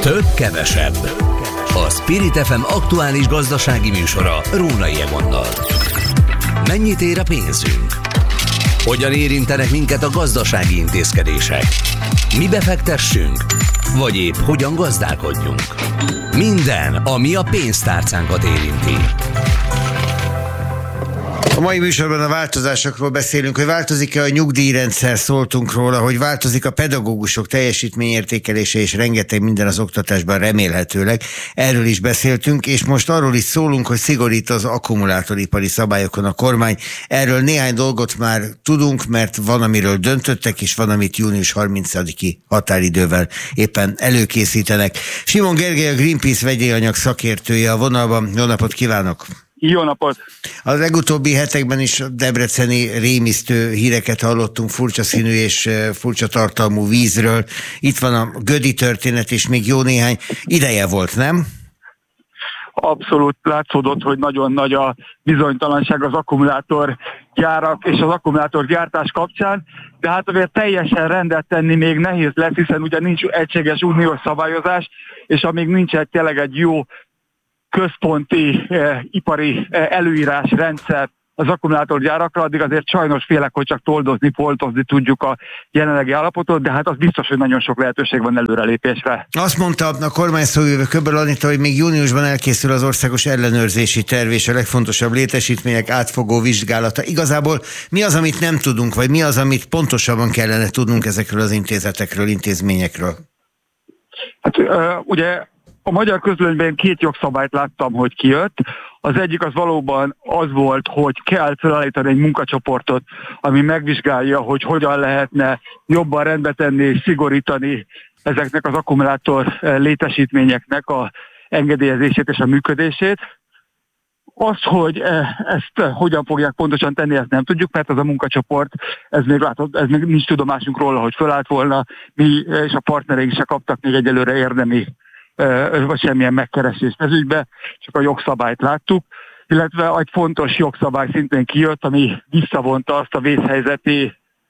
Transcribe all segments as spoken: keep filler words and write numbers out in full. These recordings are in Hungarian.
Több kevesebb. A Spirit ef em aktuális gazdasági műsora Rónai Egonnal. Mennyit ér a pénzünk? Hogyan érintenek minket a gazdasági intézkedések? Mi befektessünk? Vagy épp hogyan gazdálkodjunk? Minden, ami a pénztárcánkat érinti. A mai műsorban a változásokról beszélünk, hogy változik-e a nyugdíjrendszer, szóltunk róla, hogy változik a pedagógusok teljesítményértékelése, és rengeteg minden az oktatásban remélhetőleg. Erről is beszéltünk, és most arról is szólunk, hogy szigorít az akkumulátoripari szabályokon a kormány. Erről néhány dolgot már tudunk, mert van, amiről döntöttek, és van, amit június harmincadiki határidővel éppen előkészítenek. Simon Gergely, a Greenpeace vegyi szakértője a vonalban. Jó napot kívánok! Jó napot! Az legutóbbi hetekben is debreceni rémisztő híreket hallottunk, furcsa színű és furcsa tartalmú vízről. Itt van a Gödi történet, és még jó néhány ideje volt, nem? Abszolút látszódott, hogy nagyon nagy a bizonytalanság az akkumulátorgyárak és az akkumulátorgyártás kapcsán, de hát azért teljesen rendet tenni még nehéz lesz, hiszen ugye nincs egységes uniós szabályozás, és amíg nincs egy tényleg egy jó központi eh, ipari eh, előírásrendszer az akkumulátorgyárakra, addig azért sajnos félek, hogy csak toldozni, foltozni tudjuk a jelenlegi állapotot, de hát az biztos, hogy nagyon sok lehetőség van előrelépésre. Azt mondta a kormány szóvivő Köbbel Anita, hogy még júniusban elkészül az országos ellenőrzési terv és a legfontosabb létesítmények átfogó vizsgálata. Igazából mi az, amit nem tudunk, vagy mi az, amit pontosabban kellene tudnunk ezekről az intézetekről, intézményekről? Hát uh, ugye a magyar közlönyben két jogszabályt láttam, hogy kijött. Az egyik az valóban az volt, hogy kell felállítani egy munkacsoportot, ami megvizsgálja, hogy hogyan lehetne jobban rendbe tenni és szigorítani ezeknek az akkumulátor létesítményeknek a engedélyezését és a működését. Az, hogy ezt hogyan fogják pontosan tenni, ezt nem tudjuk, mert az a munkacsoport, ez még, látod, ez még nincs tudomásunk róla, hogy felállt volna, mi és a partnereink se kaptak még egyelőre érdemi vagy semmilyen megkeresést ez ügybe, csak a jogszabályt láttuk, illetve egy fontos jogszabály szintén kijött, ami visszavonta azt a vészhelyzeti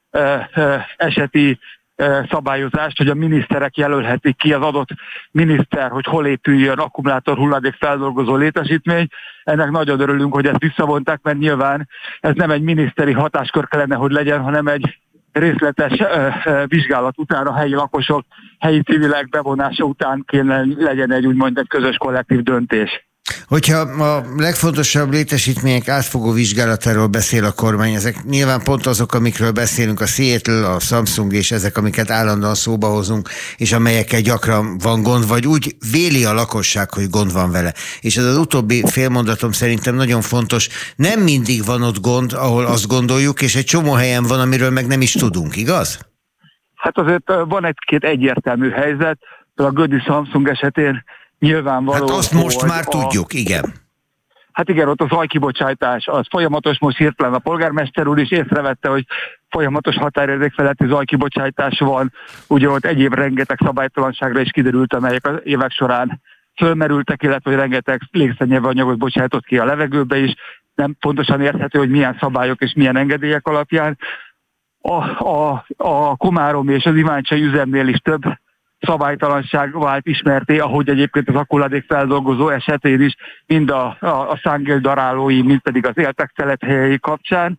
eseti szabályozást, hogy a miniszterek jelölhetik ki az adott miniszter, hogy hol épüljön akkumulátor hulladék feldolgozó létesítmény. Ennek nagyon örülünk, hogy ezt visszavonták, mert nyilván ez nem egy miniszteri hatáskör kellene, hogy legyen, hanem egy részletes uh, uh, vizsgálat után, a helyi lakosok, helyi civilek bevonása után kéne legyen egy úgymond egy közös kollektív döntés. Hogyha a legfontosabb létesítmények átfogó vizsgálatáról beszél a kormány, ezek nyilván pont azok, amikről beszélünk, a Seattle, a Samsung és ezek, amiket állandóan szóba hozunk, és amelyekkel gyakran van gond, vagy úgy véli a lakosság, hogy gond van vele. És ez az utóbbi félmondatom szerintem nagyon fontos. Nem mindig van ott gond, ahol azt gondoljuk, és egy csomó helyen van, amiről meg nem is tudunk, igaz? Hát azért van egy-két egyértelmű helyzet, a Gödi Samsung esetén nyilvánvaló. Hát azt most már a... tudjuk, igen. Hát igen, ott a zajkibocsátás, az folyamatos, most hirtelen a polgármester úr is észrevette, hogy folyamatos határérték feletti zajkibocsátás van, ugye ott egyéb rengeteg szabálytalanságra is kiderült, amelyek az évek során fölmerültek, illetve hogy rengeteg légszennyező anyagot bocsájtott ki a levegőbe is, nem pontosan érthető, hogy milyen szabályok és milyen engedélyek alapján. A, a, a Komárom és az Iváncsai üzemnél is több szabálytalanság vált ismerté, ahogy egyébként az akkuladék feldolgozó esetén is, mind a, a, a Szángél darálói, mind pedig az éltek szelephelyei kapcsán.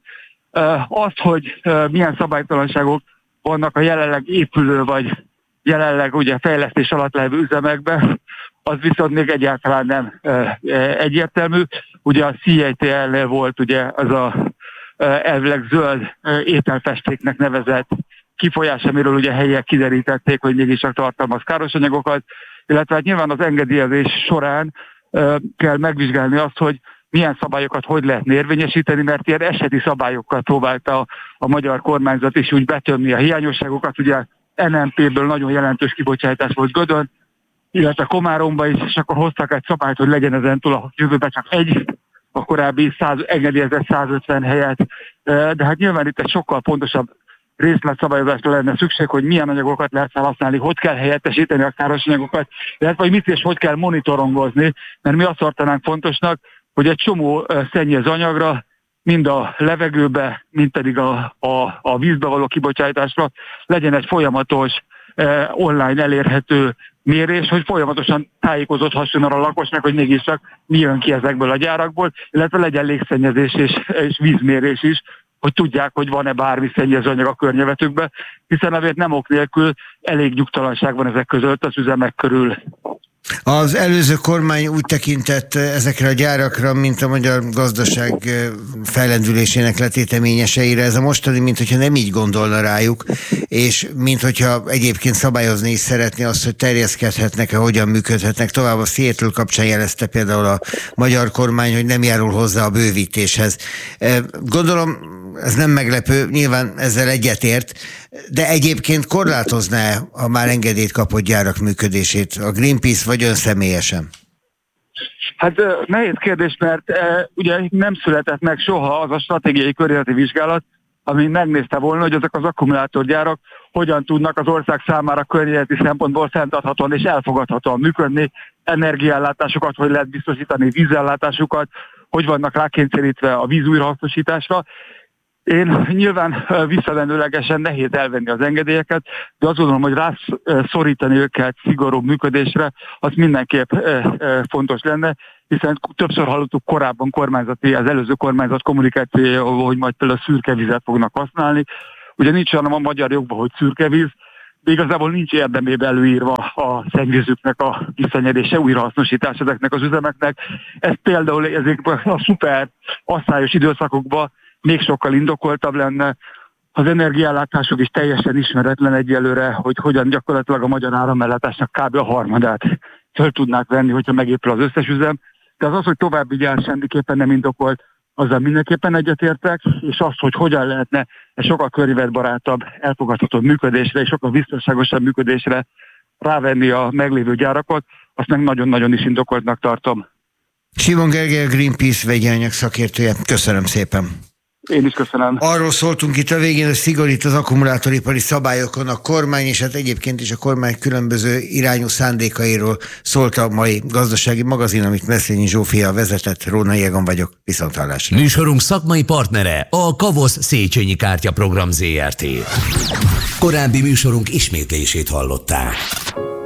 Azt, hogy milyen szabálytalanságok vannak a jelenleg épülő, vagy jelenleg ugye fejlesztés alatt levő üzemekben, az viszont még egyáltalán nem egyértelmű. Ugye a C I T L-nél volt ugye az a elvileg zöld ételfestéknek nevezett kifolyás, amiről ugye helyiek kiderítették, hogy mégis csak tartalmaz káros anyagokat, illetve hát nyilván az engedélyezés során uh, kell megvizsgálni azt, hogy milyen szabályokat hogy lehet érvényesíteni, mert ilyen eseti szabályokkal próbálta a, a magyar kormányzat is úgy betömni a hiányosságokat, ugye N M P-ből nagyon jelentős kibocsátás volt Gödön, illetve Komáromba is, és akkor hoztak egy szabályt, hogy legyen ezen túl a jövőben csak egy, a korábbi száz, engedélyezett százötven helyet, uh, de hát nyilván itt egy sokkal pontosabb részletszabályozásra lenne szükség, hogy milyen anyagokat lehet felhasználni, hogy kell helyettesíteni a káros anyagokat, illetve hogy mit és hogy kell monitorongozni, mert mi azt tartanánk fontosnak, hogy egy csomó szennyező anyagra, mind a levegőbe, mind pedig a, a, a vízbe való kibocsátásra legyen egy folyamatos online elérhető mérés, hogy folyamatosan tájékozódhasson arra a lakosnak, hogy mégiscsak mi jön ki ezekből a gyárakból, illetve legyen légszennyezés és, és vízmérés is, hogy tudják, hogy van-e bármi szennyezőanyag a környezetükben, hiszen azért nem ok nélkül elég nyugtalanság van ezek között az üzemek körül. Az előző kormány úgy tekintett ezekre a gyárakra, mint a magyar gazdaság fellendülésének letéteményeseire. Ez a mostani, mint hogyha nem így gondolna rájuk, és mint hogyha egyébként szabályozni is szeretné azt, hogy terjeszkedhetnek-e, hogyan működhetnek tovább. A Seattle kapcsán jelezte például a magyar kormány, hogy nem járul hozzá a bővítéshez. Gondolom, ez nem meglepő, nyilván ezzel egyetért, de egyébként korlátozná a már engedélyt kapott gyárak működését a Greenpeace, vagy ön személyesen? Hát nehéz kérdés, mert e, ugye nem született meg soha az a stratégiai környezeti vizsgálat, ami megnézte volna, hogy ezek az akkumulátorgyárak hogyan tudnak az ország számára környezeti szempontból fenntarthatóan és elfogadhatóan működni, energiaellátásokat, hogy lehet biztosítani, vízellátásukat, hogy vannak rákényszerítve a víz újrahasznosításra. Én nyilván visszavenőlegesen nehéz elvenni az engedélyeket, de azt gondolom, hogy rászorítani őket szigorúbb működésre, az mindenképp fontos lenne, hiszen többször hallottuk korábban kormányzati, az előző kormányzat kommunikációja, hogy majd például szürke vizet fognak használni. Ugye nincs olyan a magyar jogban, hogy szürke víz, de igazából nincs érdemében előírva a szennyvízüknek a visszanyedése, újrahasznosítása ezeknek az üzemeknek. Ez például ezekben a szuper asszályos időszakokban még sokkal indokoltabb lenne. Az energiállátások is teljesen ismeretlen egyelőre, hogy hogyan gyakorlatilag a magyar áramellátásnak kb. A harmadát föl tudnák venni, hogyha megépül az összes üzem. De az az, hogy további gyár semmiképpen nem indokolt, azzal mindenképpen egyetértek, és azt, hogy hogyan lehetne egy sokkal környezetbarátabb, elfogadható működésre és sokkal biztonságosabb működésre rávenni a meglévő gyárakat, azt meg nagyon-nagyon is indokoltnak tartom. Simon Gergely, a Greenpeace vegyi anyag szakértője. Köszönöm szépen. Én is köszönöm. Arról szóltunk itt a végén, hogy szigorít az akkumulátoripari szabályokon a kormány, és hát egyébként is a kormány különböző irányú szándékairól szólt a mai gazdasági magazin, amit Meszényi Zsófia vezetett. Rónai Egon vagyok, viszonthallásra. Műsorunk szakmai partnere a Kavosz Széchenyi Kártya Program zé er té. Korábbi műsorunk ismétlését hallották.